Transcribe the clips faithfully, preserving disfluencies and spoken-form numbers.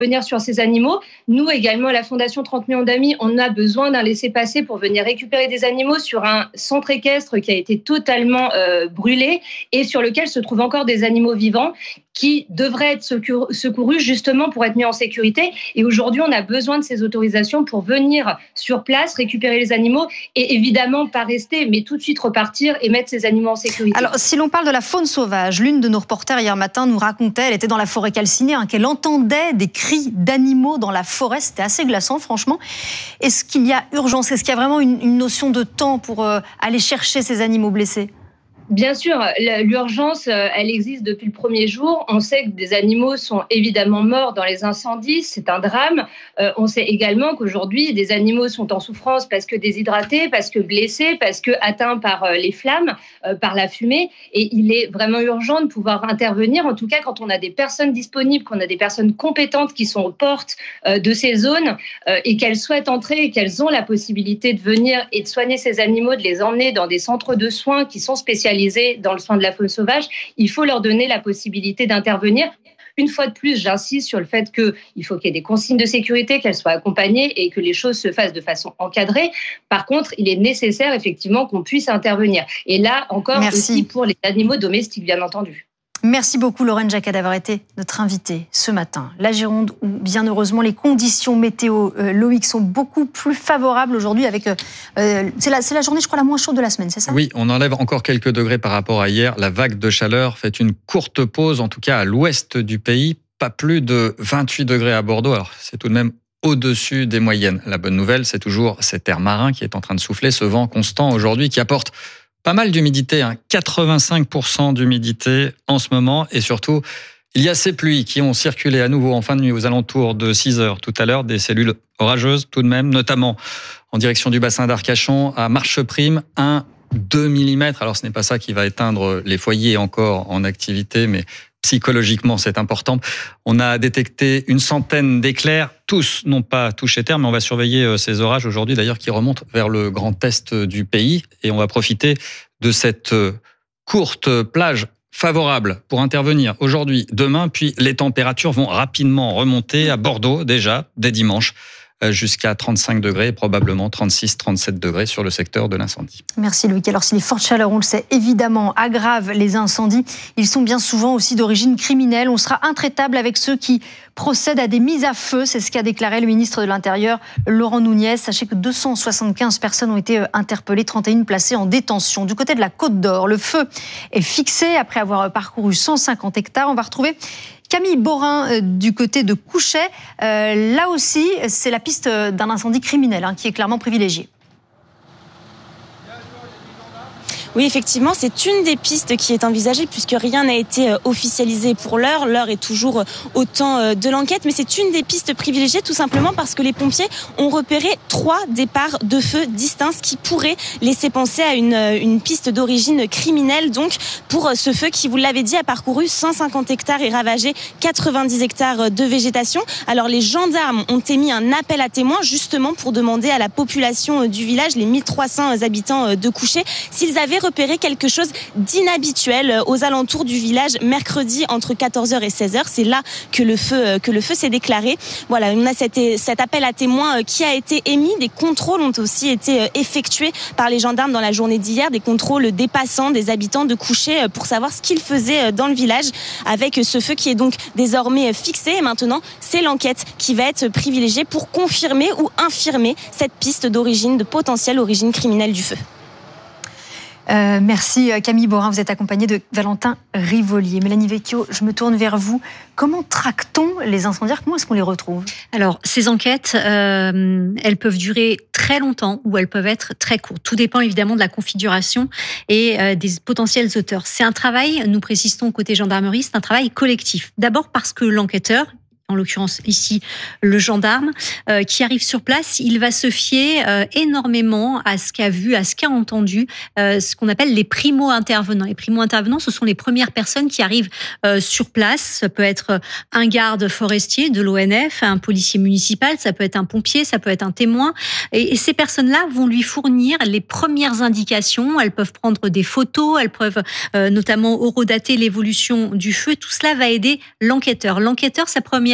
venir sur ces animaux. Nous également, à la Fondation trente millions d'amis, on a besoin d'un laissez-passer pour venir récupérer des animaux sur un centre équestre qui a été totalement euh, brûlé et sur lequel se trouvent encore des animaux vivants qui devraient être secourus justement pour être mis en sécurité. Et aujourd'hui, on a besoin de ces autorisations pour venir sur place, récupérer les animaux et évidemment pas rester, mais tout de suite repartir et mettre ces animaux en sécurité. Alors, si l'on parle de la faune sauvage, l'une de nos reporters hier matin nous racontait, elle était dans la forêt calcinée, hein, qu'elle entendait des cris d'animaux dans la forêt. C'était assez glaçant, franchement. Est-ce qu'il y a urgence ? Est-ce qu'il y a vraiment une, une notion de temps pour euh, aller chercher ces animaux blessés ? Bien sûr, l'urgence, elle existe depuis le premier jour. On sait que des animaux sont évidemment morts dans les incendies, c'est un drame. Euh, on sait également qu'aujourd'hui, des animaux sont en souffrance parce que déshydratés, parce que blessés, parce que atteints par les flammes, euh, par la fumée. Et il est vraiment urgent de pouvoir intervenir, en tout cas quand on a des personnes disponibles, qu'on a des personnes compétentes qui sont aux portes euh, de ces zones euh, et qu'elles souhaitent entrer et qu'elles ont la possibilité de venir et de soigner ces animaux, de les emmener dans des centres de soins qui sont spécialisés dans le soin de la faune sauvage, il faut leur donner la possibilité d'intervenir. Une fois de plus, j'insiste sur le fait qu'il faut qu'il y ait des consignes de sécurité, qu'elles soient accompagnées et que les choses se fassent de façon encadrée. Par contre, il est nécessaire effectivement qu'on puisse intervenir. Et là, encore Merci. Aussi pour les animaux domestiques, bien entendu. Merci beaucoup Lorraine Jacquat d'avoir été notre invitée ce matin. La Gironde, où bien heureusement les conditions météorologiques sont beaucoup plus favorables aujourd'hui. Avec, euh, c'est, la, c'est la journée, je crois, la moins chaude de la semaine, c'est ça ? Oui, on enlève encore quelques degrés par rapport à hier. La vague de chaleur fait une courte pause, en tout cas à l'ouest du pays. Pas plus de vingt-huit degrés à Bordeaux. Alors c'est tout de même au-dessus des moyennes. La bonne nouvelle, c'est toujours cet air marin qui est en train de souffler, ce vent constant aujourd'hui qui apporte pas mal d'humidité, hein, quatre-vingt-cinq pour cent d'humidité en ce moment. Et surtout, il y a ces pluies qui ont circulé à nouveau en fin de nuit aux alentours de six heures tout à l'heure. Des cellules orageuses tout de même, notamment en direction du bassin d'Arcachon, à Marcheprime, un à deux millimètres. Alors ce n'est pas ça qui va éteindre les foyers encore en activité, mais psychologiquement, c'est important. On a détecté une centaine d'éclairs. Tous n'ont pas touché terre, mais on va surveiller ces orages aujourd'hui, d'ailleurs, qui remontent vers le grand est du pays. Et on va profiter de cette courte plage favorable pour intervenir aujourd'hui, demain. Puis les températures vont rapidement remonter à Bordeaux, déjà, dès dimanche, jusqu'à trente-cinq degrés et probablement trente-six à trente-sept degrés sur le secteur de l'incendie. Merci Loïc. Alors si les fortes chaleurs, on le sait, évidemment aggravent les incendies, ils sont bien souvent aussi d'origine criminelle. On sera intraitable avec ceux qui procèdent à des mises à feu. C'est ce qu'a déclaré le ministre de l'Intérieur, Laurent Nunez. Sachez que deux cent soixante-quinze personnes ont été interpellées, trente et une placées en détention. Du côté de la Côte d'Or, le feu est fixé après avoir parcouru cent cinquante hectares. On va retrouver Camille Borin du côté de Couchet. Euh, là aussi, c'est la piste d'un incendie criminel hein, qui est clairement privilégiée. Oui, effectivement, c'est une des pistes qui est envisagée puisque rien n'a été officialisé pour l'heure. L'heure est toujours au temps de l'enquête, mais c'est une des pistes privilégiées tout simplement parce que les pompiers ont repéré trois départs de feu distincts qui pourraient laisser penser à une, une piste d'origine criminelle. Donc, pour ce feu qui, vous l'avez dit, a parcouru cent cinquante hectares et ravagé quatre-vingt-dix hectares de végétation. Alors, les gendarmes ont émis un appel à témoins justement pour demander à la population du village, les mille trois cents habitants de Couchet, s'ils avaient repéré quelque chose d'inhabituel aux alentours du village mercredi entre quatorze heures et seize heures. C'est là que le feu, que le feu s'est déclaré. Voilà, on a cet, cet appel à témoins qui a été émis. Des contrôles ont aussi été effectués par les gendarmes dans la journée d'hier, des contrôles dépassant des habitants de Couchet pour savoir ce qu'ils faisaient dans le village avec ce feu qui est donc désormais fixé. Et maintenant, c'est l'enquête qui va être privilégiée pour confirmer ou infirmer cette piste d'origine, de potentielle origine criminelle du feu. Euh, merci Camille Borin, vous êtes accompagnée de Valentin Rivolier. Mélanie Vecchio, je me tourne vers vous. Comment traque-t-on les incendiaires ? Comment est-ce qu'on les retrouve ? Alors, ces enquêtes, euh, elles peuvent durer très longtemps ou elles peuvent être très courtes. Tout dépend évidemment de la configuration et euh, des potentiels auteurs. C'est un travail, nous précisons côté gendarmerie, c'est un travail collectif. D'abord parce que l'enquêteur, en l'occurrence ici le gendarme, euh, qui arrive sur place, il va se fier euh, énormément à ce qu'a vu, à ce qu'a entendu, euh, ce qu'on appelle les primo-intervenants. Les primo-intervenants, ce sont les premières personnes qui arrivent euh, sur place. Ça peut être un garde forestier de l'O N F, un policier municipal, ça peut être un pompier, ça peut être un témoin. Et, et ces personnes-là vont lui fournir les premières indications. Elles peuvent prendre des photos, elles peuvent euh, notamment horodater l'évolution du feu. Tout cela va aider l'enquêteur. L'enquêteur, sa première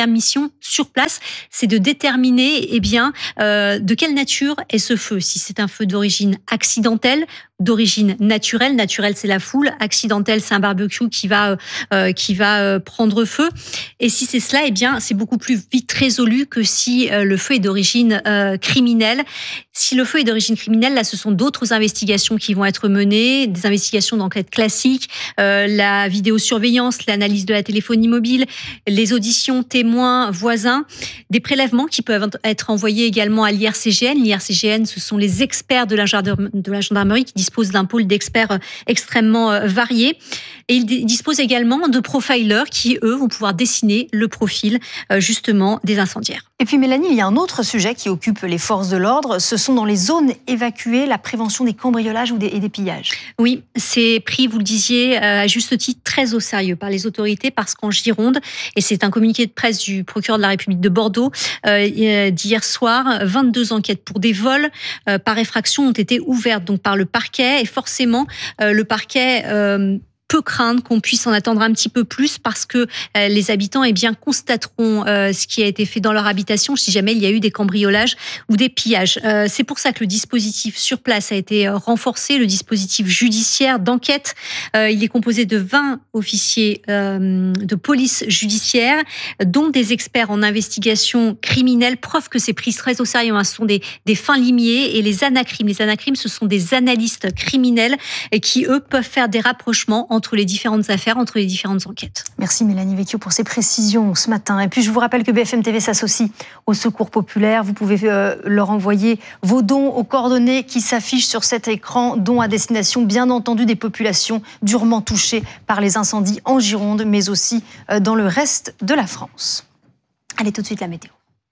première mission sur place, c'est de déterminer eh bien, euh, de quelle nature est ce feu. Si c'est un feu d'origine accidentelle, d'origine naturelle. Naturelle, c'est la foule. Accidentelle, c'est un barbecue qui va euh, qui va euh, prendre feu. Et si c'est cela, eh bien, c'est beaucoup plus vite résolu que si euh, le feu est d'origine euh, criminelle. Si le feu est d'origine criminelle, là, ce sont d'autres investigations qui vont être menées, des investigations d'enquête classiques, euh, la vidéosurveillance, l'analyse de la téléphonie mobile, les auditions témoins, voisins, des prélèvements qui peuvent être envoyés également à l'I R C G N. L'I R C G N, ce sont les experts de la gendarmerie qui dispose d'un pôle d'experts extrêmement variés. Et ils disposent également de profilers qui, eux, vont pouvoir dessiner le profil, justement, des incendiaires. Et puis, Mélanie, il y a un autre sujet qui occupe les forces de l'ordre. Ce sont dans les zones évacuées la prévention des cambriolages ou des, et des pillages. Oui, c'est pris, vous le disiez, à juste titre, très au sérieux par les autorités parce qu'en Gironde, et c'est un communiqué de presse du procureur de la République de Bordeaux euh, d'hier soir, vingt-deux enquêtes pour des vols euh, par effraction ont été ouvertes donc par le parquet. Et forcément, euh, le parquet... Euh, peut craindre qu'on puisse en attendre un petit peu plus parce que euh, les habitants eh bien, constateront euh, ce qui a été fait dans leur habitation si jamais il y a eu des cambriolages ou des pillages. Euh, c'est pour ça que le dispositif sur place a été renforcé, le dispositif judiciaire d'enquête. Euh, il est composé de vingt officiers euh, de police judiciaire, dont des experts en investigation criminelle, preuve que c'est pris très au sérieux. Hein. Ce sont des, des fins limiers et les anacrimes. Les anacrimes, ce sont des analystes criminels et qui, eux, peuvent faire des rapprochements entre les différentes affaires, entre les différentes enquêtes. Merci Mélanie Vecchio pour ces précisions ce matin. Et puis je vous rappelle que B F M T V s'associe au Secours Populaire. Vous pouvez euh, leur envoyer vos dons aux coordonnées qui s'affichent sur cet écran, dons à destination bien entendu des populations durement touchées par les incendies en Gironde, mais aussi euh, dans le reste de la France. Allez, tout de suite la météo.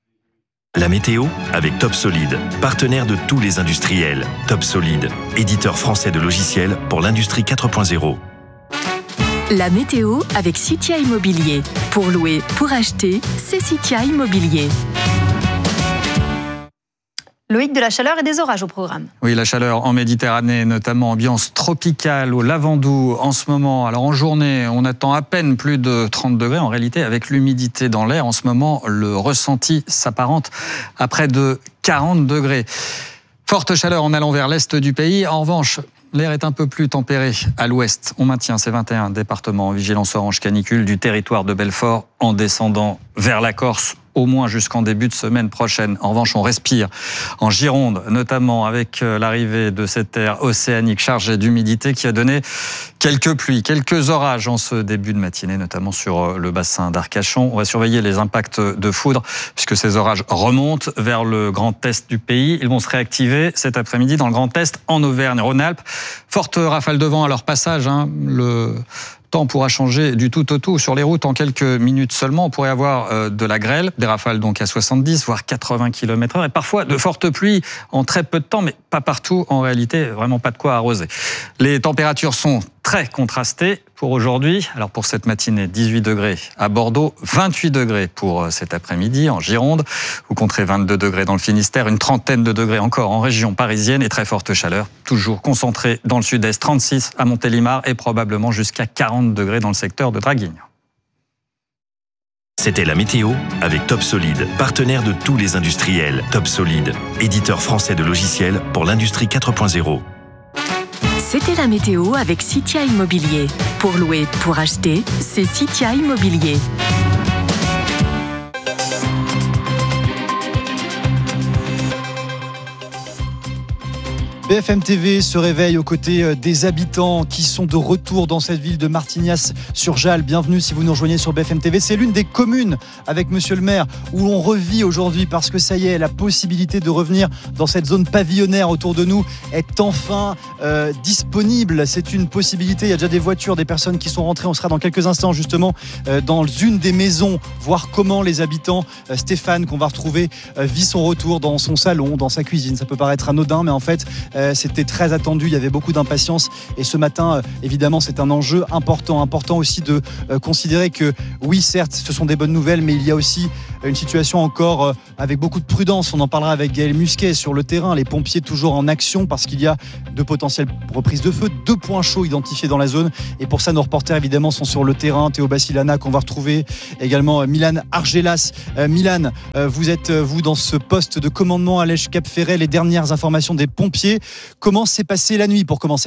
La météo avec Top Solid, partenaire de tous les industriels. Top Solid, éditeur français de logiciels pour l'industrie quatre point zéro. La météo avec Citia Immobilier. Pour louer, pour acheter, c'est Citia Immobilier. Loïc, de la chaleur et des orages au programme. Oui, la chaleur en Méditerranée, notamment ambiance tropicale au Lavandou en ce moment. Alors en journée, on attend à peine plus de trente degrés. En réalité, avec l'humidité dans l'air, en ce moment, le ressenti s'apparente à près de quarante degrés. Forte chaleur en allant vers l'est du pays. En revanche, l'air est un peu plus tempéré à l'ouest. On maintient ces vingt et un départements en vigilance orange canicule du territoire de Belfort en descendant vers la Corse, au moins jusqu'en début de semaine prochaine. En revanche, on respire en Gironde, notamment avec l'arrivée de cet air océanique chargé d'humidité qui a donné quelques pluies, quelques orages en ce début de matinée, notamment sur le bassin d'Arcachon. On va surveiller les impacts de foudre puisque ces orages remontent vers le Grand Est du pays. Ils vont se réactiver cet après-midi dans le Grand Est, en Auvergne-Rhône-Alpes. Forte rafale de vent à leur passage. Hein. Le temps pourra changer du tout au tout sur les routes en quelques minutes seulement. On pourrait avoir euh, de la grêle, des rafales donc à soixante-dix voire quatre-vingts kilomètres heure et parfois de fortes pluies en très peu de temps, mais pas partout en réalité, vraiment pas de quoi arroser. Les températures sont très contrastées pour aujourd'hui. Alors pour cette matinée, dix-huit degrés à Bordeaux, vingt-huit degrés pour cet après-midi en Gironde. Vous compterez vingt-deux degrés dans le Finistère, une trentaine de degrés encore en région parisienne et très forte chaleur, toujours concentrée dans le sud-est, trente-six à Montélimar et probablement jusqu'à quarante degrés dans le secteur de Draguignan. C'était la météo avec Top Solid, partenaire de tous les industriels. Top Solid, éditeur français de logiciels pour l'industrie quatre point zéro. C'était la météo avec Citia Immobilier. Pour louer, pour acheter, c'est Citia Immobilier. B F M T V se réveille aux côtés des habitants qui sont de retour dans cette ville de Martignas-sur-Jalles. Bienvenue si vous nous rejoignez sur B F M T V. C'est l'une des communes avec Monsieur le maire où l'on revit aujourd'hui parce que ça y est, la possibilité de revenir dans cette zone pavillonnaire autour de nous est enfin euh, disponible. C'est une possibilité. Il y a déjà des voitures, des personnes qui sont rentrées. On sera dans quelques instants justement euh, dans une des maisons, voir comment les habitants, euh, Stéphane qu'on va retrouver, euh, vit son retour dans son salon, dans sa cuisine. Ça peut paraître anodin, mais en fait, Euh, c'était très attendu, il y avait beaucoup d'impatience et ce matin, euh, évidemment, c'est un enjeu important. Important aussi de euh, considérer que, oui, certes, ce sont des bonnes nouvelles, mais il y a aussi Une situation encore avec beaucoup de prudence. On en parlera avec Gaël Musquet sur le terrain. Les pompiers toujours en action parce qu'il y a de potentielles reprises de feu. Deux points chauds identifiés dans la zone. Et pour ça, nos reporters évidemment sont sur le terrain. Théo Bassilana qu'on va retrouver. Également Milan Argelas. Euh, Milan, euh, vous êtes vous dans ce poste de commandement à Lège-Cap-Ferret. Les dernières informations des pompiers. Comment s'est passée la nuit pour commencer ?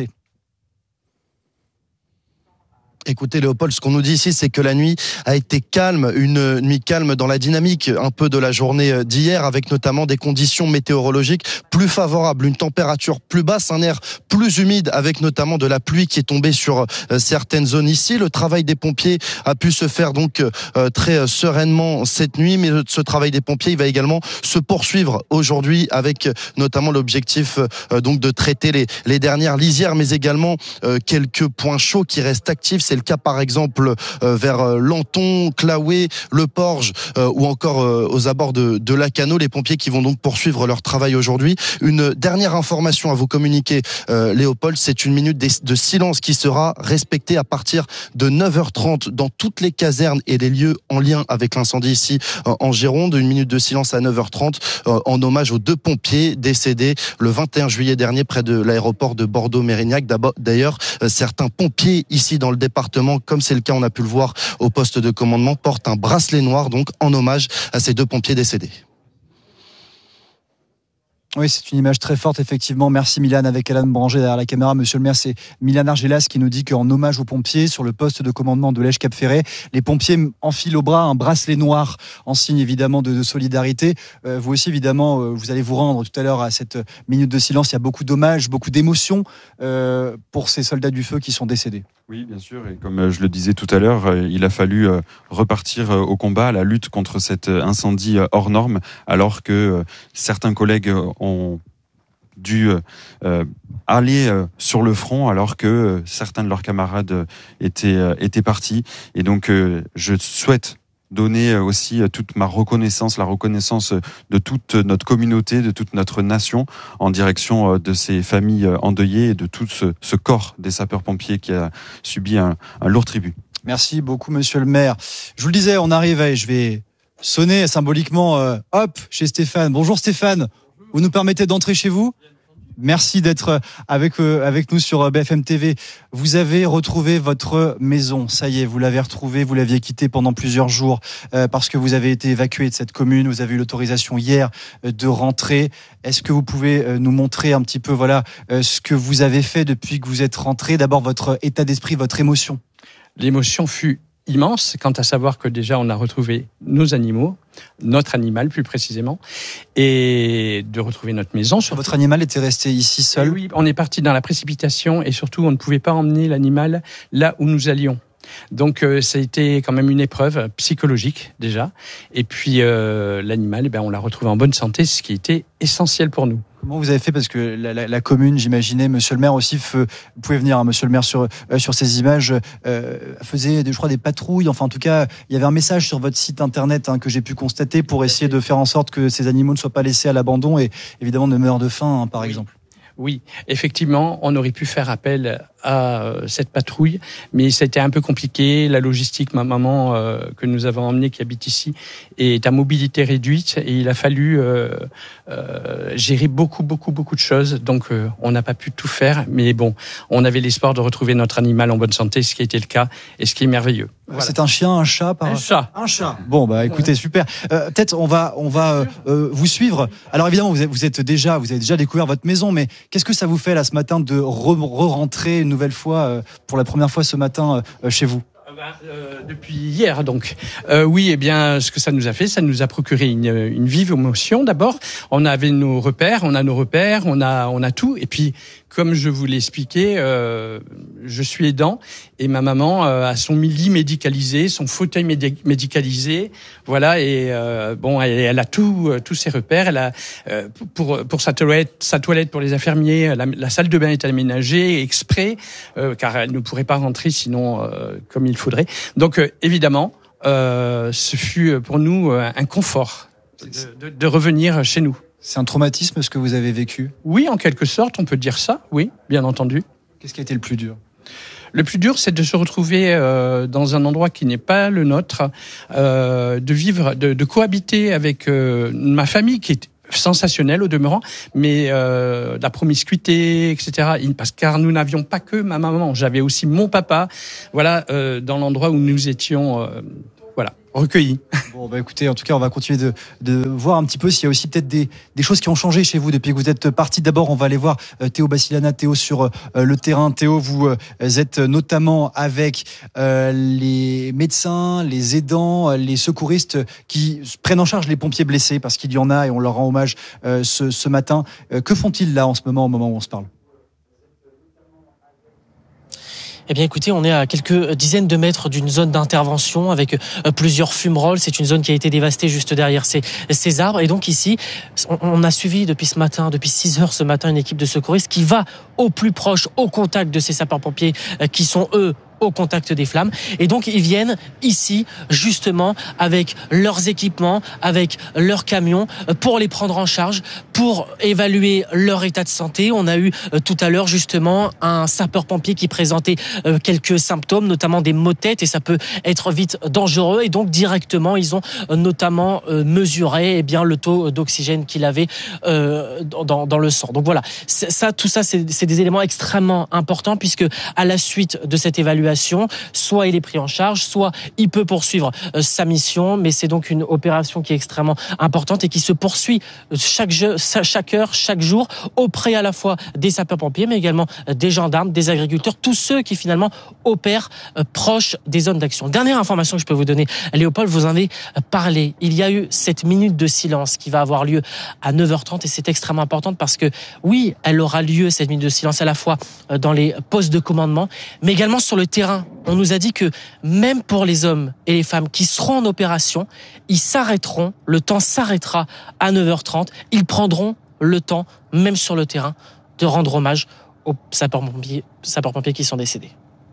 Écoutez Léopold, ce qu'on nous dit ici, c'est que la nuit a été calme, une nuit calme dans la dynamique un peu de la journée d'hier, avec notamment des conditions météorologiques plus favorables, une température plus basse, un air plus humide, avec notamment de la pluie qui est tombée sur certaines zones ici. Le travail des pompiers a pu se faire donc très sereinement cette nuit, mais ce travail des pompiers, il va également se poursuivre aujourd'hui, avec notamment l'objectif donc de traiter les, les dernières lisières, mais également quelques points chauds qui restent actifs. C'est le cas par exemple euh, vers euh, Lanton, Claouet, Le Porge euh, ou encore euh, aux abords de, de Lacanau. Les pompiers qui vont donc poursuivre leur travail aujourd'hui. Une dernière information à vous communiquer, euh, Léopold, c'est une minute de silence qui sera respectée à partir de neuf heures trente dans toutes les casernes et les lieux en lien avec l'incendie ici euh, en Gironde. Une minute de silence à neuf heures trente euh, en hommage aux deux pompiers décédés le vingt et un juillet dernier près de l'aéroport de Bordeaux-Mérignac. D'ailleurs, euh, certains pompiers ici dans le département, comme c'est le cas, on a pu le voir au poste de commandement, porte un bracelet noir, donc en hommage à ces deux pompiers décédés. Oui, c'est une image très forte, effectivement. Merci Milan, avec Alan Branger derrière la caméra. Monsieur le maire, c'est Milan Argelas qui nous dit qu'en hommage aux pompiers, sur le poste de commandement de Lège-Cap-Ferret, les pompiers enfilent au bras un bracelet noir en signe évidemment de, de solidarité. Euh, vous aussi, évidemment, euh, vous allez vous rendre tout à l'heure à cette minute de silence. Il y a beaucoup d'hommages, beaucoup d'émotions euh, pour ces soldats du feu qui sont décédés. Oui, bien sûr. Et comme je le disais tout à l'heure, il a fallu repartir au combat, à la lutte contre cet incendie hors norme, alors que certains collègues ont dû aller sur le front, alors que certains de leurs camarades étaient, étaient partis. Et donc, je souhaite donner aussi toute ma reconnaissance, la reconnaissance de toute notre communauté, de toute notre nation, en direction de ces familles endeuillées et de tout ce, ce corps des sapeurs-pompiers qui a subi un, un lourd tribut. Merci beaucoup, monsieur le maire. Je vous le disais, on arrive, et je vais sonner symboliquement, euh, hop, chez Stéphane. Bonjour Stéphane, vous nous permettez d'entrer chez vous ? Merci d'être avec, euh, avec nous sur B F M T V. Vous avez retrouvé votre maison. Ça y est, vous l'avez retrouvée. Vous l'aviez quittée pendant plusieurs jours euh, parce que vous avez été évacué de cette commune. Vous avez eu l'autorisation hier euh, de rentrer. Est-ce que vous pouvez euh, nous montrer un petit peu voilà, euh, ce que vous avez fait depuis que vous êtes rentré ? D'abord, votre état d'esprit, votre émotion. L'émotion fut immense, quant à savoir que déjà on a retrouvé nos animaux, notre animal plus précisément, et de retrouver notre maison. Surtout. Votre animal était resté ici seul ? Oui, on est parti dans la précipitation et surtout on ne pouvait pas emmener l'animal là où nous allions. Donc euh, ça a été quand même une épreuve psychologique déjà, et puis euh, l'animal, eh ben, on l'a retrouvé en bonne santé, ce qui était essentiel pour nous. Comment vous avez fait ? Parce que la, la, la commune, j'imaginais, monsieur le maire aussi, feu, vous pouvez venir, hein, monsieur le maire, sur, euh, sur ces images, euh, faisait, je crois, des patrouilles. Enfin, en tout cas, il y avait un message sur votre site internet hein, que j'ai pu constater pour essayer de faire en sorte que ces animaux ne soient pas laissés à l'abandon et évidemment ne meurent de faim, hein, par oui. exemple. Oui, effectivement, on aurait pu faire appel à cette patrouille, mais ça a été un peu compliqué. La logistique, ma maman euh, que nous avons emmenée, qui habite ici, est à mobilité réduite et il a fallu euh, euh, gérer beaucoup, beaucoup, beaucoup de choses. Donc, euh, on n'a pas pu tout faire, mais bon, on avait l'espoir de retrouver notre animal en bonne santé, ce qui a été le cas et ce qui est merveilleux. Voilà. C'est un chien, un chat par... Un chat. Un chat. Bon, bah écoutez, super. Euh, peut-être on va, on va euh, euh, vous suivre. Alors évidemment, vous êtes, vous êtes déjà, vous avez déjà découvert votre maison, mais qu'est-ce que ça vous fait là ce matin de re-rentrer une nouvelle fois, euh, pour la première fois ce matin euh, chez vous ? Euh, depuis hier, donc. Euh, oui, eh bien, ce que ça nous a fait, ça nous a procuré une, une vive émotion. D'abord, on avait nos repères, on a nos repères, on a, on a tout. Et puis, comme je vous l'ai expliqué, euh, je suis aidant et ma maman euh, a son lit médicalisé, son fauteuil médi- médicalisé, voilà. Et euh, bon, elle, elle a tout, euh, tous ses repères. Elle a euh, pour pour sa toilette, sa toilette pour les infirmiers, la, la salle de bain est aménagée exprès, euh, car elle ne pourrait pas rentrer sinon euh, comme il faudrait. Donc euh, évidemment, euh, ce fut pour nous euh, un confort de, de, de revenir chez nous. C'est un traumatisme ce que vous avez vécu ? Oui, en quelque sorte, on peut dire ça, oui, bien entendu. Qu'est-ce qui a été le plus dur ? Le plus dur, c'est de se retrouver euh, dans un endroit qui n'est pas le nôtre, euh, de vivre, de, de cohabiter avec euh, ma famille qui est sensationnelle au demeurant, mais euh, la promiscuité, et cetera. Parce car nous n'avions pas que ma maman, j'avais aussi mon papa. Voilà, euh, dans l'endroit où nous étions. Euh, Voilà, recueillis. Bon, bah écoutez, en tout cas, on va continuer de, de voir un petit peu s'il y a aussi peut-être des, des choses qui ont changé chez vous depuis que vous êtes parti. D'abord, on va aller voir euh, Théo Basilana. Théo, sur euh, le terrain. Théo, vous euh, êtes notamment avec euh, les médecins, les aidants, les secouristes qui prennent en charge les pompiers blessés, parce qu'il y en a et on leur rend hommage euh, ce, ce matin. Euh, que font-ils là en ce moment, au moment où on se parle ? Eh bien, écoutez, on est à quelques dizaines de mètres d'une zone d'intervention avec plusieurs fumerolles. C'est une zone qui a été dévastée juste derrière ces, ces arbres. Et donc ici, on a suivi depuis ce matin, depuis six heures ce matin, une équipe de secouristes qui va au plus proche, au contact de ces sapeurs-pompiers qui sont, eux, au contact des flammes. Et donc, ils viennent ici, justement, avec leurs équipements, avec leurs camions, pour les prendre en charge, pour évaluer leur état de santé. On a eu euh, tout à l'heure, justement, un sapeur-pompier qui présentait euh, quelques symptômes, notamment des maux de tête, et ça peut être vite dangereux. Et donc, directement, ils ont euh, notamment euh, mesuré eh bien, le taux d'oxygène qu'il avait euh, dans, dans le sang. Donc voilà, ça, tout ça, c'est, c'est des éléments extrêmement importants, puisque à la suite de cette évaluation, soit il est pris en charge, soit il peut poursuivre euh, sa mission, mais c'est donc une opération qui est extrêmement importante et qui se poursuit chaque, jeu, chaque heure, chaque jour, auprès à la fois des sapeurs-pompiers, mais également des gendarmes, des agriculteurs, tous ceux qui finalement opèrent euh, proches des zones d'action. Dernière information que je peux vous donner, Léopold, vous en avez parlé. Il y a eu cette minute de silence qui va avoir lieu à neuf heures trente et c'est extrêmement important parce que oui, elle aura lieu, cette minute de silence, à la fois dans les postes de commandement, mais également sur le terrain. On nous a dit que même pour les hommes et les femmes qui seront en opération, ils s'arrêteront, le temps s'arrêtera à neuf heures trente. Ils prendront le temps, même sur le terrain, de rendre hommage aux sapeurs-pompiers, sapeurs-pompiers qui sont décédés.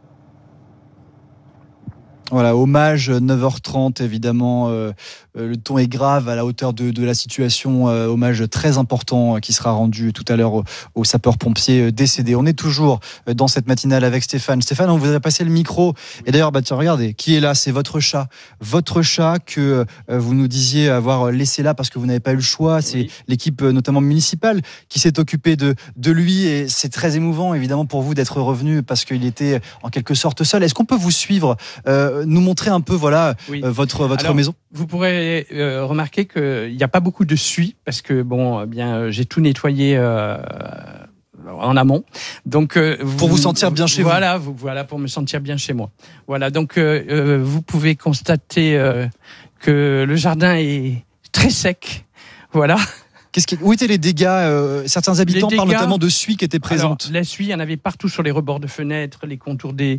Voilà, hommage, neuf heures trente, évidemment, euh, le ton est grave à la hauteur de, de la situation, euh, hommage très important euh, qui sera rendu tout à l'heure aux, aux sapeurs-pompiers décédés. On est toujours dans cette matinale avec Stéphane. Stéphane, on vous a passé le micro, et d'ailleurs, bah, tiens, regardez, qui est là ? C'est votre chat. Votre chat que euh, vous nous disiez avoir laissé là parce que vous n'avez pas eu le choix. C'est oui. L'équipe euh, notamment municipale qui s'est occupée de, de lui, et c'est très émouvant, évidemment, pour vous d'être revenu parce qu'il était en quelque sorte seul. Est-ce qu'on peut vous suivre euh, nous montrer un peu voilà oui. euh, votre votre Alors, maison. Vous pourrez euh, remarquer qu'il n'y a pas beaucoup de suie parce que bon eh bien euh, j'ai tout nettoyé euh, en amont. Donc euh, pour vous, vous sentir bien chez voilà, vous. vous. Voilà pour me sentir bien chez moi. Voilà donc euh, euh, vous pouvez constater euh, que le jardin est très sec. Voilà. Qu'est-ce qui... Où étaient les dégâts euh, Certains habitants dégâts, parlent notamment de suie qui était présente. Alors, la suie, il y en avait partout sur les rebords de fenêtres, les contours des,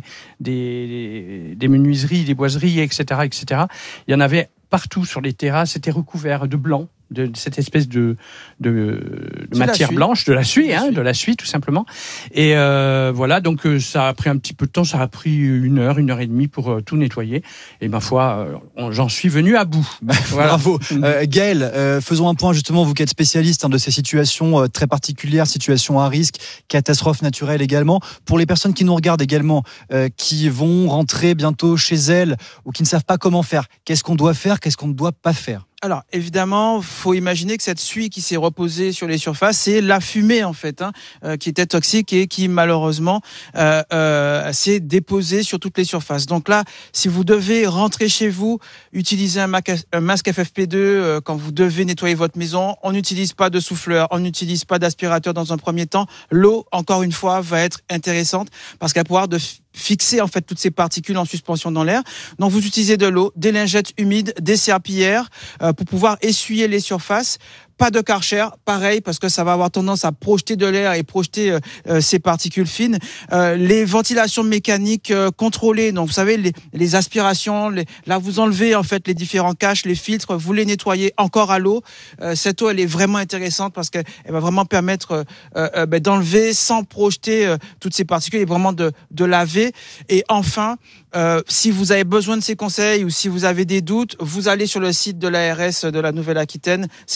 des, des menuiseries, des boiseries, et cetera, et cetera. Il y en avait partout sur les terrasses, c'était recouvert de blanc, de cette espèce de, de, de matière blanche, de la suie, hein, de la suie tout simplement. Et euh, voilà, donc ça a pris un petit peu de temps, ça a pris une heure, une heure et demie pour euh, tout nettoyer. Et ma foi, euh, j'en suis venu à bout. Voilà. Bravo. Euh, Gaël, euh, faisons un point justement, vous qui êtes spécialiste hein, de ces situations euh, très particulières, situations à risque, catastrophes naturelles également. Pour les personnes qui nous regardent également, euh, qui vont rentrer bientôt chez elles ou qui ne savent pas comment faire, qu'est-ce qu'on doit faire, qu'est-ce qu'on ne doit pas faire ? Alors, évidemment, faut imaginer que cette suie qui s'est reposée sur les surfaces, c'est la fumée, en fait, hein, euh, qui était toxique et qui, malheureusement, euh, euh, s'est déposée sur toutes les surfaces. Donc là, si vous devez rentrer chez vous, utilisez un, maca- un masque F F P deux euh, quand vous devez nettoyer votre maison. On n'utilise pas de souffleur, on n'utilise pas d'aspirateur dans un premier temps. L'eau, encore une fois, va être intéressante parce qu'elle va pouvoir de fixer en fait toutes ces particules en suspension dans l'air. Donc vous utilisez de l'eau, des lingettes humides, des serpillères euh, pour pouvoir essuyer les surfaces. Pas de Karcher, pareil, parce que ça va avoir tendance à projeter de l'air et projeter euh, euh, ces particules fines. Euh, les ventilations mécaniques euh, contrôlées, donc vous savez, les, les aspirations, les, là vous enlevez en fait les différents caches, les filtres, vous les nettoyez encore à l'eau. Euh, cette eau, elle est vraiment intéressante parce qu'elle va vraiment permettre euh, euh, ben, d'enlever sans projeter euh, toutes ces particules et vraiment de, de laver. Et enfin, Euh, si vous avez besoin de ces conseils ou si vous avez des doutes, vous allez sur le site de l'A R S de la Nouvelle-Aquitaine. C'est l'Agence régionale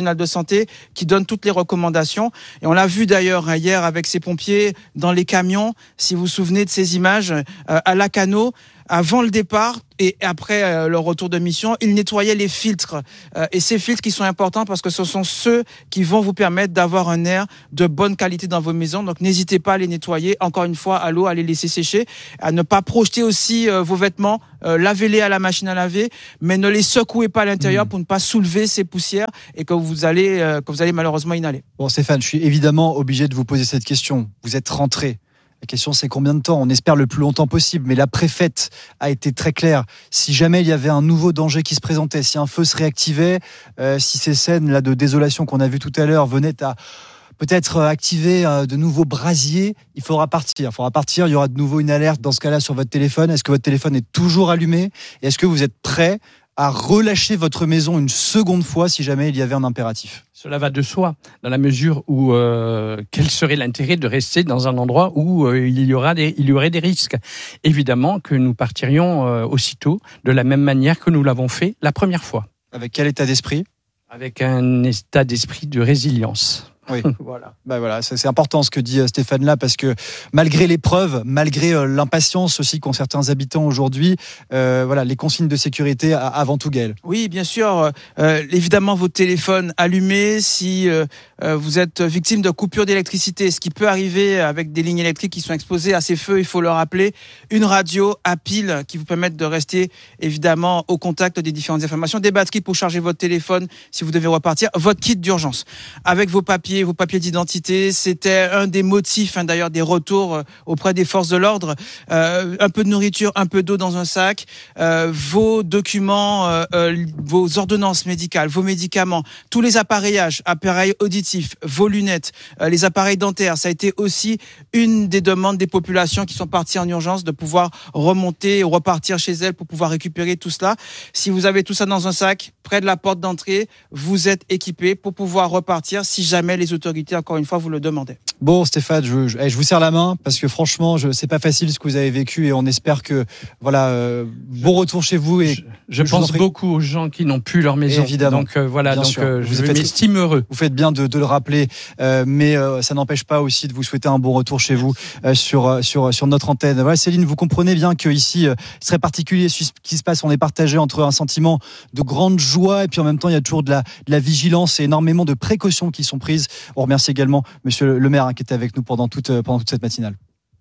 régional de santé qui donne toutes les recommandations. Et on l'a vu d'ailleurs hier avec ces pompiers dans les camions, si vous vous souvenez de ces images, euh, à Lacanau, avant le départ et après euh, leur retour de mission, ils nettoyaient les filtres. Euh, et ces filtres qui sont importants parce que ce sont ceux qui vont vous permettre d'avoir un air de bonne qualité dans vos maisons. Donc n'hésitez pas à les nettoyer, encore une fois, à l'eau, à les laisser sécher, à ne pas projeter aussi euh, vos vêtements, euh, lavez-les à la machine à laver, mais ne les secouez pas à l'intérieur mmh. pour ne pas soulever ces poussières et que vous allez, euh, que vous allez malheureusement inhaler. Bon Stéphane, je suis évidemment obligé de vous poser cette question. Vous êtes rentré. La question, c'est combien de temps ? On espère le plus longtemps possible, mais la préfète a été très claire. Si jamais il y avait un nouveau danger qui se présentait, si un feu se réactivait, euh, si ces scènes-là de désolation qu'on a vues tout à l'heure venaient à peut-être activer euh, de nouveaux brasiers, il faudra partir. Il faudra partir, il y aura de nouveau une alerte dans ce cas-là sur votre téléphone. Est-ce que votre téléphone est toujours allumé ? Et est-ce que vous êtes prêt à relâcher votre maison une seconde fois si jamais il y avait un impératif ? Cela va de soi, dans la mesure où euh, quel serait l'intérêt de rester dans un endroit où euh, il y aura des, il y aurait des risques. Évidemment que nous partirions euh, aussitôt, de la même manière que nous l'avons fait la première fois. Avec quel état d'esprit ? Avec un état d'esprit de résilience. Oui, voilà. Bah voilà, c'est important ce que dit Stéphane là, parce que malgré l'épreuve, malgré euh, l'impatience aussi qu'ont certains habitants aujourd'hui, euh, voilà, les consignes de sécurité avant tout, Gaël. Oui, bien sûr. Euh, évidemment, votre téléphone allumé si euh, vous êtes victime de coupure d'électricité, ce qui peut arriver avec des lignes électriques qui sont exposées à ces feux, il faut le rappeler. Une radio à pile qui vous permettent de rester évidemment au contact des différentes informations, des batteries pour charger votre téléphone si vous devez repartir, votre kit d'urgence avec vos papiers, vos papiers d'identité. C'était un des motifs hein, d'ailleurs des retours euh, auprès des forces de l'ordre. Euh, un peu de nourriture, un peu d'eau dans un sac, euh, vos documents, euh, euh, vos ordonnances médicales, vos médicaments, tous les appareillages, appareils auditifs, vos lunettes, euh, les appareils dentaires. Ça a été aussi une des demandes des populations qui sont parties en urgence de pouvoir remonter, repartir chez elles pour pouvoir récupérer tout cela. Si vous avez tout ça dans un sac, près de la porte d'entrée, vous êtes équipé pour pouvoir repartir si jamais les autorités, encore une fois, vous le demandaient. Bon, Stéphane, je, je, je vous serre la main parce que franchement, je, c'est pas facile ce que vous avez vécu et on espère que, voilà, euh, bon retour chez vous. Et je, je pense beaucoup aux gens qui n'ont plus leur maison. Évidemment. Donc euh, voilà, Bien donc sûr. euh, vous je faites, m'estime heureux. Vous faites bien de, de le rappeler, euh, mais euh, ça n'empêche pas aussi de vous souhaiter un bon retour chez vous euh, sur sur sur notre antenne. Voilà, Céline, vous comprenez bien que ici, euh, c'est très particulier ce qui se passe. On est partagé entre un sentiment de grande joie et puis en même temps, il y a toujours de la de la vigilance et énormément de précautions qui sont prises. On remercie également Monsieur le maire hein, qui était avec nous pendant toute pendant toute cette matinale.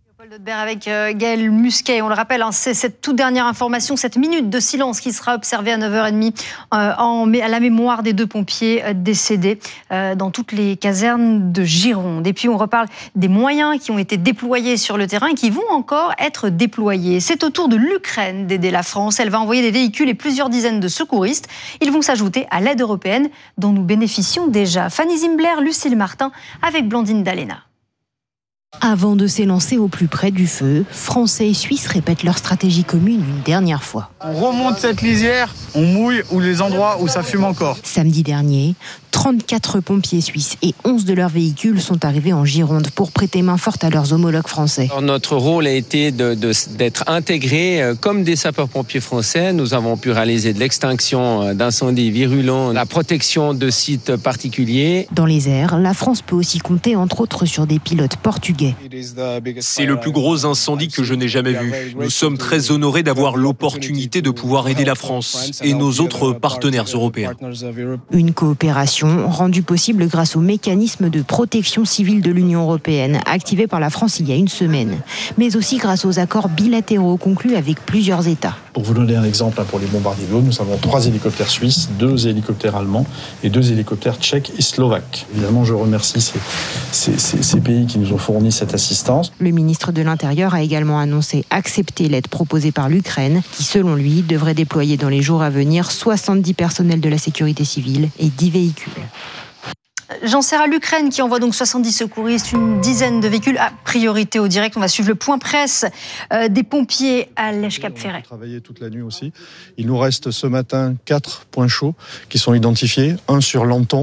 Avec Gaël Musquet, on le rappelle, hein, c'est cette toute dernière information, cette minute de silence qui sera observée à neuf heures trente euh, en, à la mémoire des deux pompiers décédés euh, dans toutes les casernes de Gironde. Et puis on reparle des moyens qui ont été déployés sur le terrain et qui vont encore être déployés. C'est au tour de l'Ukraine d'aider la France. Elle va envoyer des véhicules et plusieurs dizaines de secouristes. Ils vont s'ajouter à l'aide européenne dont nous bénéficions déjà. Fanny Zimbler, Lucille Martin avec Blandine Dalena. Avant de s'élancer au plus près du feu, Français et Suisses répètent leur stratégie commune une dernière fois. On remonte cette lisière, on mouille ou les endroits où ça fume encore. Samedi dernier, trente-quatre pompiers suisses et onze de leurs véhicules sont arrivés en Gironde pour prêter main forte à leurs homologues français. Alors notre rôle a été de, de, d'être intégrés comme des sapeurs-pompiers français. Nous avons pu réaliser de l'extinction d'incendies virulents, la protection de sites particuliers. Dans les airs, la France peut aussi compter entre autres sur des pilotes portugais. C'est le plus gros incendie que je n'ai jamais vu. Nous sommes très honorés d'avoir l'opportunité de pouvoir aider la France et nos autres partenaires européens. Une coopération rendue possible grâce au mécanisme de protection civile de l'Union européenne, activé par la France il y a une semaine, mais aussi grâce aux accords bilatéraux conclus avec plusieurs États. Pour vous donner un exemple, pour les bombardiers d'eau, nous avons trois hélicoptères suisses, deux hélicoptères allemands et deux hélicoptères tchèques et slovaques. Évidemment, je remercie ces, ces, ces, ces pays qui nous ont fourni cette assistance. Le ministre de l'Intérieur a également annoncé accepter l'aide proposée par l'Ukraine, qui selon lui devrait déployer dans les jours à venir soixante-dix personnels de la sécurité civile et dix véhicules. J'en sers à l'Ukraine qui envoie donc soixante-dix secouristes, une dizaine de véhicules à priorité au direct. On va suivre le point presse euh, des pompiers à Lèche-Cap-Ferret. On a travaillé toute la nuit aussi. Il nous reste ce matin quatre points chauds qui sont identifiés. Un sur Lanton,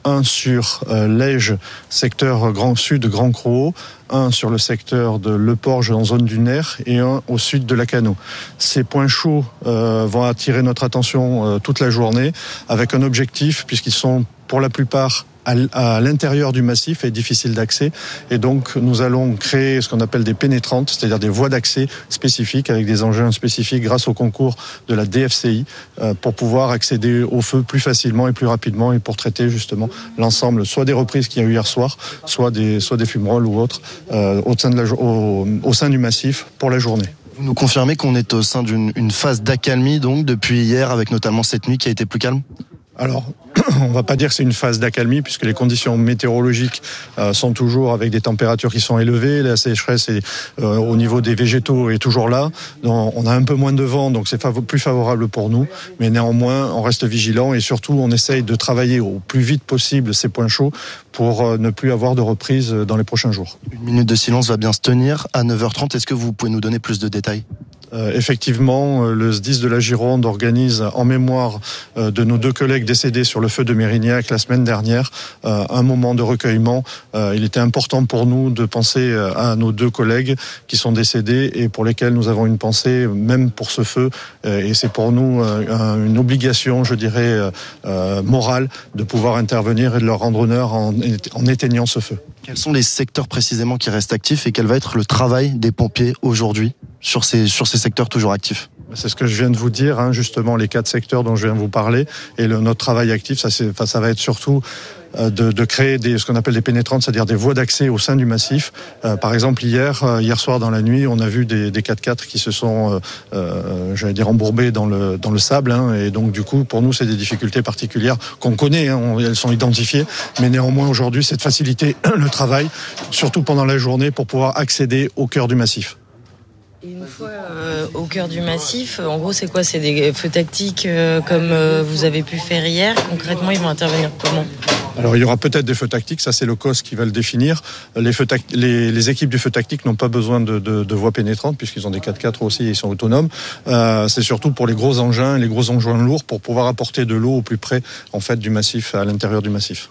un sur euh, l'Ège, secteur Grand Sud, Grand Croix, un sur le secteur de Le Porge en zone dunaire et un au sud de Lacanau. Ces points chauds euh, vont attirer notre attention euh, toute la journée avec un objectif puisqu'ils sont pour la plupart à l'intérieur du massif est difficile d'accès et donc nous allons créer ce qu'on appelle des pénétrantes, c'est-à-dire des voies d'accès spécifiques avec des engins spécifiques grâce au concours de la D F C I euh, pour pouvoir accéder au feu plus facilement et plus rapidement et pour traiter justement l'ensemble soit des reprises qu'il y a eu hier soir, soit des, soit des fumerolles ou autres euh, au, sein de la, au, au sein du massif pour la journée. Vous nous confirmez qu'on est au sein d'une une phase d'accalmie donc depuis hier avec notamment cette nuit qui a été plus calme ? Alors, on ne va pas dire que c'est une phase d'accalmie puisque les conditions météorologiques euh, sont toujours avec des températures qui sont élevées. La sécheresse est, euh, au niveau des végétaux est toujours là. Donc, on a un peu moins de vent, donc c'est fav- plus favorable pour nous. Mais néanmoins, on reste vigilant et surtout, on essaye de travailler au plus vite possible ces points chauds pour euh, ne plus avoir de reprise dans les prochains jours. Une minute de silence va bien se tenir à neuf heures trente. Est-ce que vous pouvez nous donner plus de détails ? Euh, effectivement, le S D I S de la Gironde organise en mémoire euh, de nos deux collègues décédés sur le feu de Mérignac la semaine dernière euh, un moment de recueillement. Euh, il était important pour nous de penser à nos deux collègues qui sont décédés et pour lesquels nous avons une pensée même pour ce feu. Euh, et c'est pour nous euh, une obligation, je dirais, euh, morale de pouvoir intervenir et de leur rendre honneur en, en éteignant ce feu. Quels sont les secteurs précisément qui restent actifs et quel va être le travail des pompiers aujourd'hui sur ces, sur ces secteurs toujours actifs ? C'est ce que je viens de vous dire, hein, justement, les quatre secteurs dont je viens de vous parler. Et le, notre travail actif, ça, c'est, ça va être surtout euh, de, de créer des, ce qu'on appelle des pénétrantes, c'est-à-dire des voies d'accès au sein du massif. Euh, par exemple, hier, euh, hier soir dans la nuit, on a vu des, des quatre-quatre qui se sont, euh, euh, j'allais dire, embourbés dans le, dans le sable. Hein, et donc, du coup, pour nous, c'est des difficultés particulières qu'on connaît, hein, on, elles sont identifiées. Mais néanmoins, aujourd'hui, c'est de faciliter le travail, surtout pendant la journée, pour pouvoir accéder au cœur du massif. Et une fois euh, au cœur du massif, en gros, c'est quoi ? C'est des feux tactiques euh, comme euh, vous avez pu faire hier. Concrètement, ils vont intervenir comment ? Alors, il y aura peut-être des feux tactiques, ça c'est le C O S qui va le définir. Les, feux tac- les, les équipes du feu tactique n'ont pas besoin de, de, de voies pénétrantes puisqu'ils ont des quatre-quatre aussi et ils sont autonomes. Euh, c'est surtout pour les gros engins, les gros engins lourds pour pouvoir apporter de l'eau au plus près en fait, du massif, à l'intérieur du massif.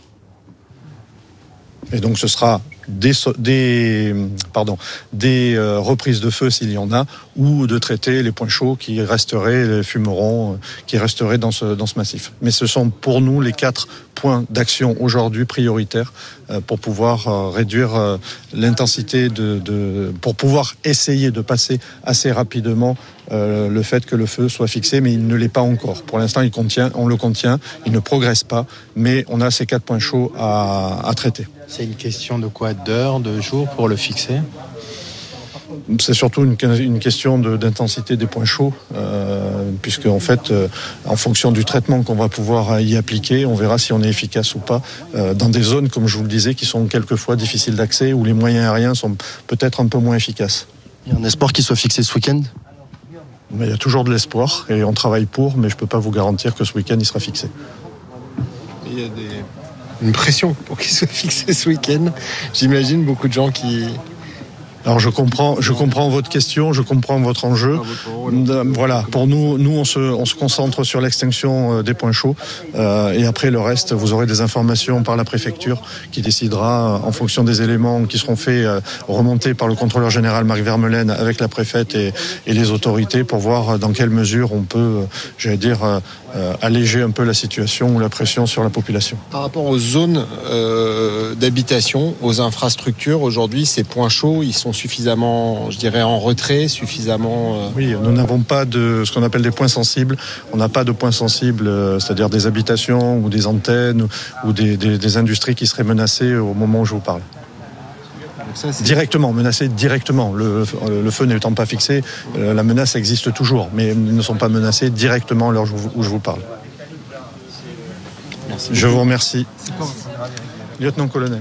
Et donc ce sera des, des, pardon, des euh, reprises de feu s'il y en a, ou de traiter les points chauds qui resteraient, les fumerons, euh, qui resteraient dans ce, dans ce massif. Mais ce sont pour nous les quatre points d'action aujourd'hui prioritaires euh, pour pouvoir euh, réduire euh, l'intensité, de, de, pour pouvoir essayer de passer assez rapidement euh, le fait que le feu soit fixé, mais il ne l'est pas encore. Pour l'instant, il contient, on le contient, il ne progresse pas, mais on a ces quatre points chauds à, à traiter. C'est une question de quoi ? D'heures, de jours pour le fixer ? C'est surtout une, une question de, d'intensité des points chauds, euh, puisque en fait, euh, en fonction du traitement qu'on va pouvoir y appliquer, on verra si on est efficace ou pas euh, dans des zones, comme je vous le disais, qui sont quelquefois difficiles d'accès, où les moyens aériens sont peut-être un peu moins efficaces. Il y a un espoir qu'il soit fixé ce week-end ? Mais il y a toujours de l'espoir et on travaille pour, mais je ne peux pas vous garantir que ce week-end il sera fixé. Il y a des... une pression pour qu'il soit fixé ce week-end. J'imagine beaucoup de gens qui... Alors je comprends, je comprends votre question, je comprends votre enjeu. Voilà, pour nous, nous on se, on se concentre sur l'extinction des points chauds euh, et après le reste, vous aurez des informations par la préfecture qui décidera en fonction des éléments qui seront faits euh, remonter par le contrôleur général Marc Vermeulen avec la préfète et, et les autorités pour voir dans quelle mesure on peut, euh, j'allais dire, euh, euh, alléger un peu la situation ou la pression sur la population. Par rapport aux zones euh, d'habitation, aux infrastructures, aujourd'hui, ces points chauds, ils sont suffisamment, je dirais, en retrait, suffisamment... Euh... Oui, nous n'avons pas de ce qu'on appelle des points sensibles. On n'a pas de points sensibles, euh, c'est-à-dire des habitations ou des antennes ou des, des, des industries qui seraient menacées au moment où je vous parle. Ça, directement, menacées directement. Le, le feu n'étant pas fixé, euh, la menace existe toujours, mais ils ne sont pas menacés directement à l'heure où je vous parle. Merci. Je vous remercie. Lieutenant-colonel.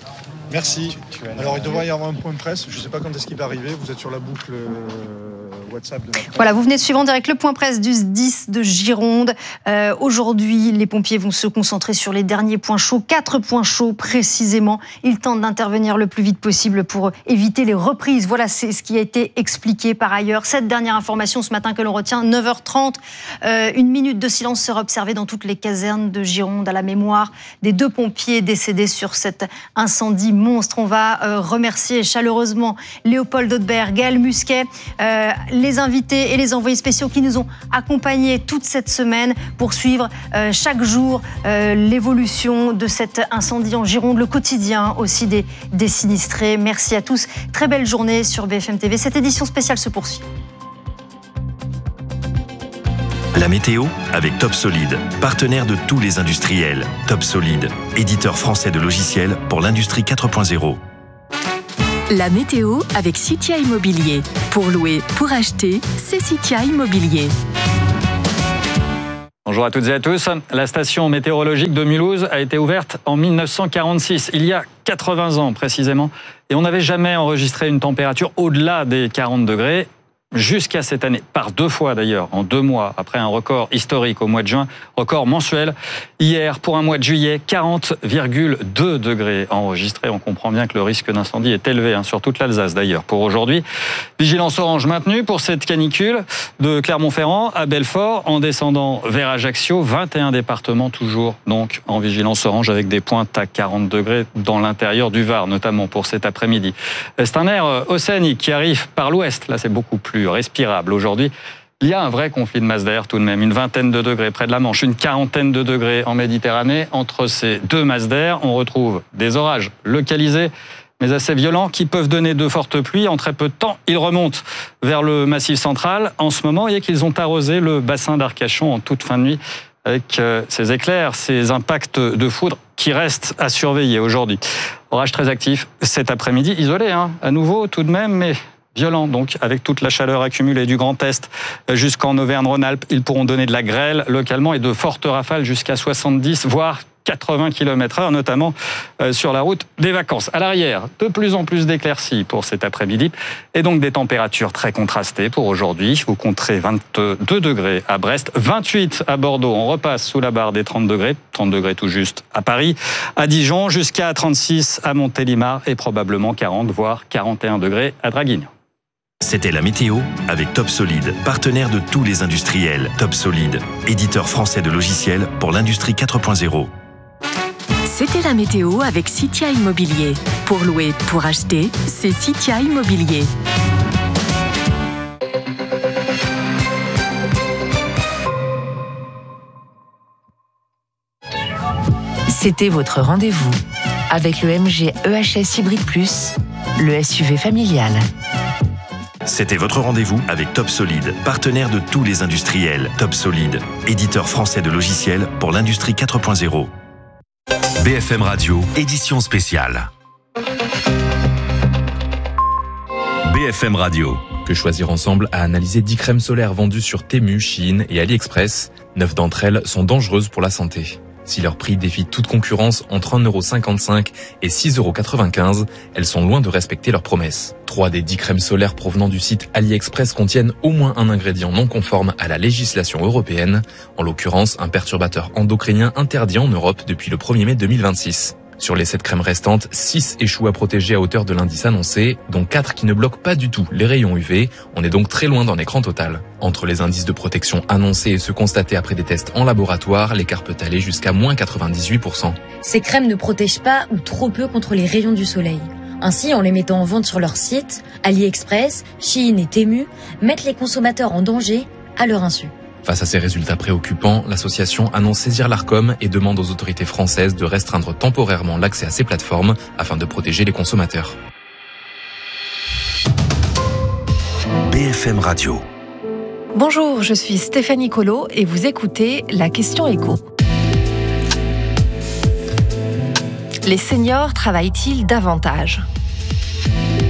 Merci. Alors, il devrait y avoir un point de presse. Je ne sais pas quand est-ce qu'il va arriver. Vous êtes sur la boucle. WhatsApp de la presse. Voilà, vous venez de suivre en direct le point presse du S D I S de Gironde. Euh, aujourd'hui, les pompiers vont se concentrer sur les derniers points chauds, quatre points chauds précisément. Ils tentent d'intervenir le plus vite possible pour éviter les reprises. Voilà, c'est ce qui a été expliqué par ailleurs. Cette dernière information ce matin que l'on retient, neuf heures trente, euh, une minute de silence sera observée dans toutes les casernes de Gironde à la mémoire des deux pompiers décédés sur cet incendie monstre. On va euh, remercier chaleureusement Léopold Haudebert, Gaël Musquet, euh, les invités et les envoyés spéciaux qui nous ont accompagnés toute cette semaine pour suivre euh, chaque jour euh, l'évolution de cet incendie en Gironde, le quotidien aussi des, des sinistrés. Merci à tous. Très belle journée sur B F M T V. Cette édition spéciale se poursuit. La météo avec Top Solid, partenaire de tous les industriels. Top Solid, éditeur français de logiciels pour l'industrie quatre point zéro. La météo avec Citia Immobilier. Pour louer, pour acheter, c'est Citia Immobilier. Bonjour à toutes et à tous. La station météorologique de Mulhouse a été ouverte en mille neuf cent quarante-six, il y a quatre-vingts ans précisément. Et on n'avait jamais enregistré une température au-delà des quarante degrés. Jusqu'à cette année, par deux fois d'ailleurs, en deux mois, après un record historique au mois de juin, record mensuel. Hier, pour un mois de juillet, quarante virgule deux degrés enregistrés. On comprend bien que le risque d'incendie est élevé, hein, sur toute l'Alsace d'ailleurs. Pour aujourd'hui, vigilance orange maintenue pour cette canicule de Clermont-Ferrand à Belfort, en descendant vers Ajaccio, vingt et un départements toujours donc en vigilance orange avec des pointes à quarante degrés dans l'intérieur du Var, notamment pour cet après-midi. C'est un air océanique qui arrive par l'ouest, là c'est beaucoup plus respirable aujourd'hui. Il y a un vrai conflit de masse d'air tout de même, une vingtaine de degrés près de la Manche, une quarantaine de degrés en Méditerranée. Entre ces deux masses d'air, on retrouve des orages localisés, mais assez violents, qui peuvent donner de fortes pluies. En très peu de temps, ils remontent vers le Massif central. En ce moment, il y a qu'ils ont arrosé le bassin d'Arcachon en toute fin de nuit, avec ces éclairs, ces impacts de foudre qui restent à surveiller aujourd'hui. Orage très actif cet après-midi, isolé, hein, à nouveau tout de même, mais violent, donc, avec toute la chaleur accumulée du Grand Est jusqu'en Auvergne-Rhône-Alpes. Ils pourront donner de la grêle localement et de fortes rafales jusqu'à soixante-dix, voire quatre-vingts kilomètres heure, notamment sur la route des vacances. À l'arrière, de plus en plus d'éclaircies pour cet après-midi et donc des températures très contrastées pour aujourd'hui. Vous compterez vingt-deux degrés à Brest, vingt-huit à Bordeaux. On repasse sous la barre des trente degrés, trente degrés tout juste à Paris, à Dijon, jusqu'à trente-six à Montélimar et probablement quarante, voire quarante et un degrés à Draguignan. C'était la météo avec Top Solid, partenaire de tous les industriels. Top Solid, éditeur français de logiciels pour l'industrie quatre point zéro. C'était la météo avec Citia Immobilier. Pour louer, pour acheter, c'est Citia Immobilier. C'était votre rendez-vous avec le M G E H S Hybrid Plus, le S U V familial. C'était votre rendez-vous avec Top Solid, partenaire de tous les industriels. Top Solid, éditeur français de logiciels pour l'industrie quatre point zéro. B F M Radio, édition spéciale. B F M Radio. Que choisir ensemble a analysé dix crèmes solaires vendues sur Temu, Shein et AliExpress. Neuf d'entre elles sont dangereuses pour la santé. Si leur prix défie toute concurrence entre un euro cinquante-cinq et six euros quatre-vingt-quinze, elles sont loin de respecter leurs promesses. Trois des dix crèmes solaires provenant du site AliExpress contiennent au moins un ingrédient non conforme à la législation européenne, en l'occurrence un perturbateur endocrinien interdit en Europe depuis le premier mai deux mille vingt-six. Sur les sept crèmes restantes, six échouent à protéger à hauteur de l'indice annoncé, dont quatre qui ne bloquent pas du tout les rayons U V. On est donc très loin d'un écran total. Entre les indices de protection annoncés et ceux constatés après des tests en laboratoire, l'écart peut aller jusqu'à moins quatre-vingt-dix-huit pour cent. Ces crèmes ne protègent pas ou trop peu contre les rayons du soleil. Ainsi, en les mettant en vente sur leur site, AliExpress, Shein et Temu mettent les consommateurs en danger à leur insu. Face à ces résultats préoccupants, l'association annonce saisir l'Arcom et demande aux autorités françaises de restreindre temporairement l'accès à ces plateformes afin de protéger les consommateurs. B F M Radio. Bonjour, je suis Stéphanie Colo et vous écoutez La Question Écho. Les seniors travaillent-ils davantage ?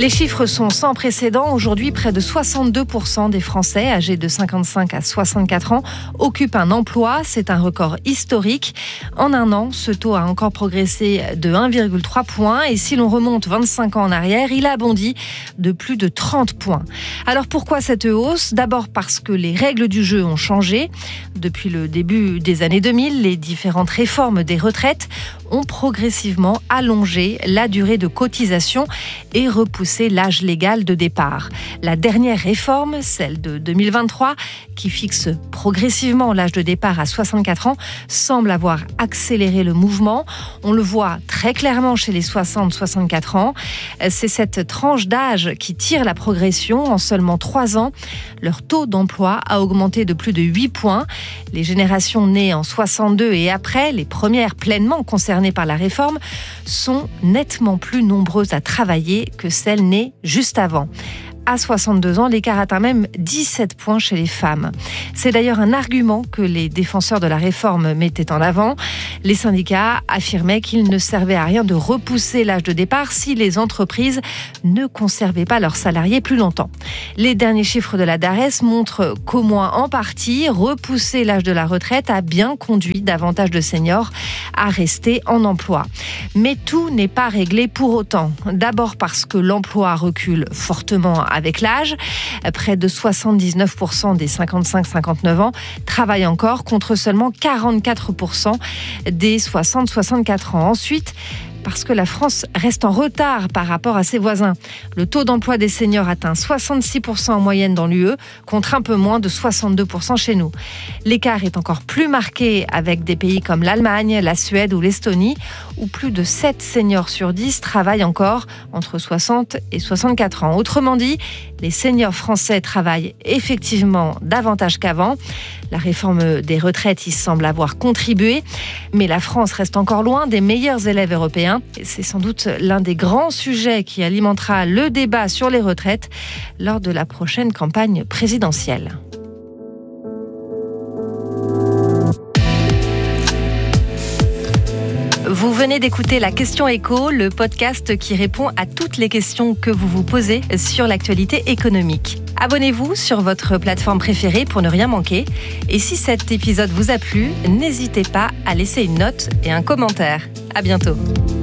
Les chiffres sont sans précédent. Aujourd'hui, près de soixante-deux pour cent des Français âgés de cinquante-cinq à soixante-quatre ans occupent un emploi. C'est un record historique. En un an, ce taux a encore progressé de un virgule trois points. Et si l'on remonte vingt-cinq ans en arrière, il a bondi de plus de trente points. Alors pourquoi cette hausse ? D'abord parce que les règles du jeu ont changé. Depuis le début des années deux mille, les différentes réformes des retraites ont progressivement allongé la durée de cotisation et repoussé l'âge légal de départ. La dernière réforme, celle de deux mille vingt-trois, qui fixe progressivement l'âge de départ à soixante-quatre ans, semble avoir accéléré le mouvement. On le voit très clairement chez les soixante à soixante-quatre ans. C'est cette tranche d'âge qui tire la progression. En seulement trois ans, leur taux d'emploi a augmenté de plus de huit points. Les générations nées en soixante-deux et après, les premières pleinement concernées par la réforme, sont nettement plus nombreuses à travailler que celles nées juste avant. À soixante-deux ans, l'écart atteint même dix-sept points chez les femmes. C'est d'ailleurs un argument que les défenseurs de la réforme mettaient en avant. Les syndicats affirmaient qu'il ne servait à rien de repousser l'âge de départ si les entreprises ne conservaient pas leurs salariés plus longtemps. Les derniers chiffres de la DARES montrent qu'au moins en partie, repousser l'âge de la retraite a bien conduit davantage de seniors à rester en emploi. Mais tout n'est pas réglé pour autant. D'abord parce que l'emploi recule fortement avec l'âge. Près de soixante-dix-neuf pour cent des cinquante-cinq à cinquante-neuf ans travaillent encore, contre seulement quarante-quatre pour cent des soixante à soixante-quatre ans. Ensuite, parce que la France reste en retard par rapport à ses voisins. Le taux d'emploi des seniors atteint soixante-six pour cent en moyenne dans l'U E, contre un peu moins de soixante-deux pour cent chez nous. L'écart est encore plus marqué avec des pays comme l'Allemagne, la Suède ou l'Estonie, où plus de sept seniors sur dix travaillent encore entre soixante et soixante-quatre ans. Autrement dit, les seniors français travaillent effectivement davantage qu'avant. La réforme des retraites y semble avoir contribué, mais la France reste encore loin des meilleurs élèves européens. C'est sans doute l'un des grands sujets qui alimentera le débat sur les retraites lors de la prochaine campagne présidentielle. Vous venez d'écouter La Question Éco, le podcast qui répond à toutes les questions que vous vous posez sur l'actualité économique. Abonnez-vous sur votre plateforme préférée pour ne rien manquer. Et si cet épisode vous a plu, n'hésitez pas à laisser une note et un commentaire. À bientôt.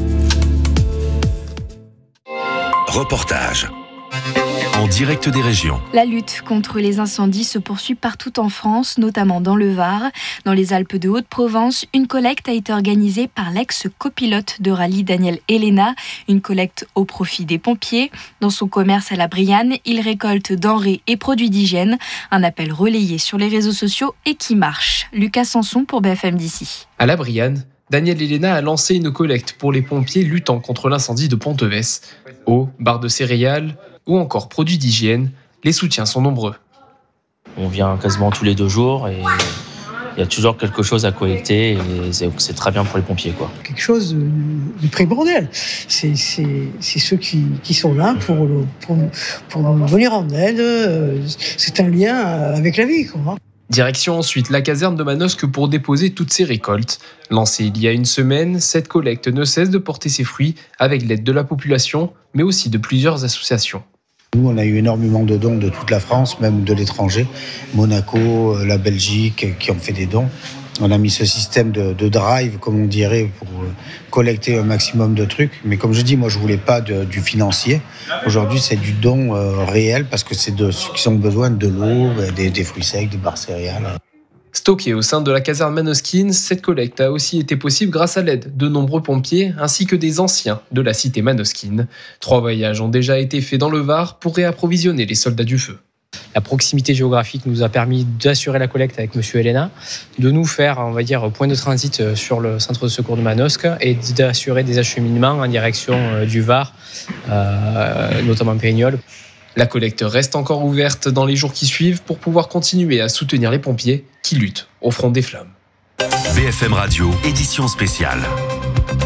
Reportage. En direct des régions. La lutte contre les incendies se poursuit partout en France, notamment dans le Var. Dans les Alpes de Haute-Provence, une collecte a été organisée par l'ex-copilote de rallye Daniel Elena, une collecte au profit des pompiers. Dans son commerce à la Brianne, il récolte denrées et produits d'hygiène. Un appel relayé sur les réseaux sociaux et qui marche. Lucas Sanson pour B F M d'ici. À la Brianne, Daniel Elena a lancé une collecte pour les pompiers luttant contre l'incendie de Ponteves. Eau, barres de céréales ou encore produits d'hygiène, les soutiens sont nombreux. On vient quasiment tous les deux jours et il y a toujours quelque chose à collecter et c'est, c'est très bien pour les pompiers, quoi. Quelque chose de primordial. C'est, c'est, c'est ceux qui, qui sont là pour, pour, pour nous venir en aide. C'est un lien avec la vie, quoi. Direction ensuite la caserne de Manosque pour déposer toutes ces récoltes. Lancée il y a une semaine, cette collecte ne cesse de porter ses fruits avec l'aide de la population, mais aussi de plusieurs associations. Nous, on a eu énormément de dons de toute la France, même de l'étranger. Monaco, la Belgique, qui ont fait des dons. On a mis ce système de, de drive, comme on dirait, pour collecter un maximum de trucs. Mais comme je dis, moi, je voulais pas de, du financier. Aujourd'hui, c'est du don euh, réel, parce que c'est de ceux qui ont besoin de l'eau, des, des fruits secs, des barres céréales. Stockée au sein de la caserne Manoskin, cette collecte a aussi été possible grâce à l'aide de nombreux pompiers ainsi que des anciens de la cité Manoskin. Trois voyages ont déjà été faits dans le Var pour réapprovisionner les soldats du feu. La proximité géographique nous a permis d'assurer la collecte avec Monsieur Elena, de nous faire, on va dire, point de transit sur le centre de secours de Manosque et d'assurer des acheminements en direction du Var, euh, notamment Pérignol. La collecte reste encore ouverte dans les jours qui suivent pour pouvoir continuer à soutenir les pompiers qui luttent au front des flammes. B F M Radio, édition spéciale.